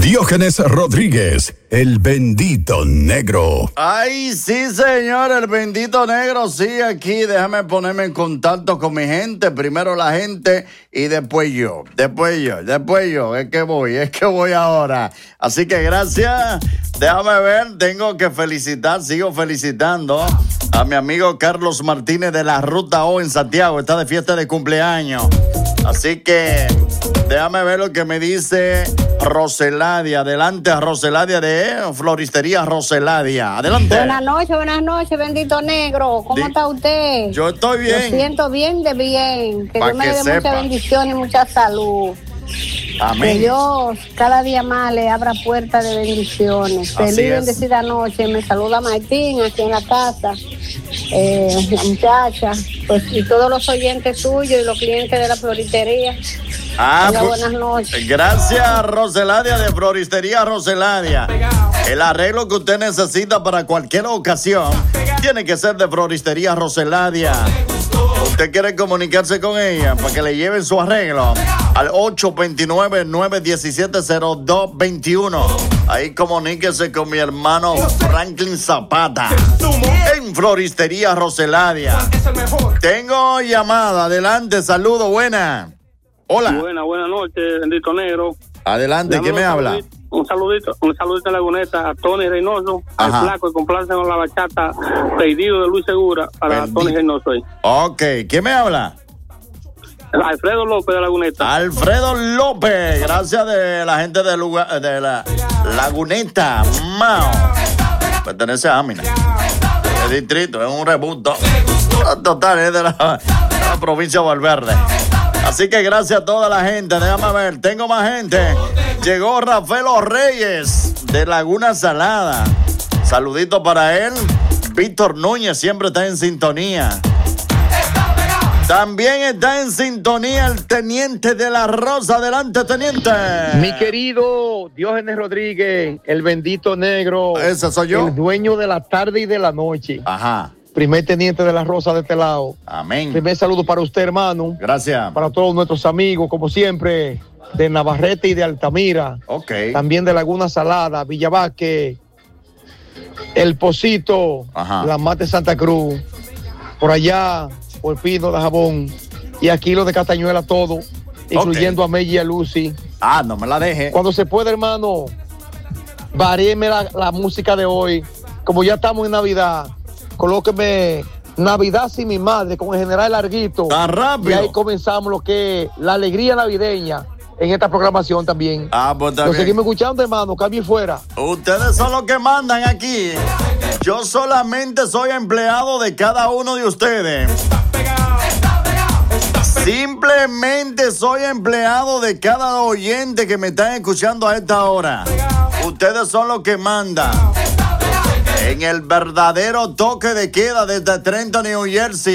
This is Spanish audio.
Diógenes Rodríguez, el bendito negro. Ay, sí, señor, el bendito negro, sí, aquí. Déjame ponerme en contacto con mi gente. Primero la gente y después yo. Después yo. Es que voy ahora. Así que gracias. Déjame ver, tengo que sigo felicitando a mi amigo Carlos Martínez de la Ruta O en Santiago. Está de fiesta de cumpleaños. Así que déjame ver lo que me dice Roseladia. Adelante a Roseladia de Floristería Roseladia. Adelante. Buenas noches, bendito negro. ¿Cómo está usted? Yo estoy bien. Me siento bien de bien. Que Dios me dé mucha bendición y mucha salud. Amén. Que Dios cada día más le abra puertas de bendiciones. Feliz y bendecida noche. Me saluda Martín aquí en la casa. La muchacha, pues, y todos los oyentes suyos y los clientes de la floristería. Buenas noches. Gracias, Roseladia de Floristería Roseladia. El arreglo que usted necesita para cualquier ocasión tiene que ser de Floristería Roseladia. Usted quiere comunicarse con ella para que le lleven su arreglo al 829-917-0221. Ahí comuníquese con mi hermano Franklin Zapata en Floristería Roseladia. Tengo llamada, adelante, saludo, buena. Hola. Buenas noches, bendito negro. Adelante, ¿quién me habla? Un saludito a Laguneta, a Tony Reynoso, al flaco y complace con la bachata pedido de Luis Segura para Tony Reynoso. Ok, ¿quién me habla? Alfredo López de Laguneta. Alfredo López, gracias de la gente de la Laguneta, Mao. Pertenece a Amina. El distrito, es un rebuto. Total, es de la provincia de Valverde. Así que gracias a toda la gente. Déjame ver, tengo más gente. Llegó Rafael Reyes de Laguna Salada. Saludito para él. Víctor Núñez siempre está en sintonía. También está en sintonía el teniente de la Rosa. Adelante, teniente. Mi querido Diógenes Rodríguez, el bendito negro. Ese soy yo. El dueño de la tarde y de la noche. Ajá. Primer teniente de la Rosa de este lado. Amén. Primer saludo para usted, hermano. Gracias. Para todos nuestros amigos, como siempre, de Navarrete y de Altamira. Ok. También de Laguna Salada, Villabaque, El Pocito, La Mate Santa Cruz. Por allá, por Pino de Jabón. Y aquí los de Castañuela, todo. Incluyendo a Meji y a Lucy. No me la deje. Cuando se pueda, hermano, varíeme la música de hoy. Como ya estamos en Navidad, colóqueme Navidad sin mi madre con el general Larguito. Tan rápido. Y ahí comenzamos lo que es la alegría navideña en esta programación también. Pues está Lo bien. seguimos escuchando, hermano, cambie fuera. Ustedes son los que mandan aquí. Yo solamente soy empleado de cada uno de ustedes. Simplemente soy empleado de cada oyente que me están escuchando a esta hora. Ustedes son los que mandan. En el verdadero toque de queda desde Trenton, New Jersey.